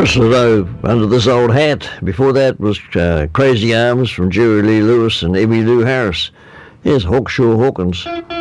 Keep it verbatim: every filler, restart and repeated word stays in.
Although under this old hat. Before that was uh, Crazy Arms from Jerry Lee Lewis and Emmylou Harris. Here's Hawkshaw Hawkins.